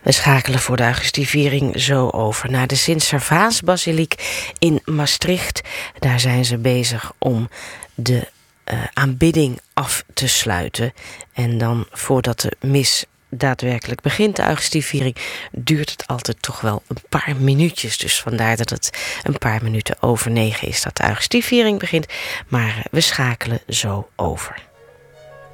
We schakelen voor de Eucharistieviering zo over naar de Sint-Servaasbasiliek in Maastricht. Daar zijn ze bezig om de aanbidding af te sluiten. En dan voordat de mis daadwerkelijk begint, de Eucharistieviering, duurt het altijd toch wel een paar minuutjes. Dus vandaar dat het een paar minuten over 9 is dat de Eucharistieviering begint. Maar we schakelen zo over.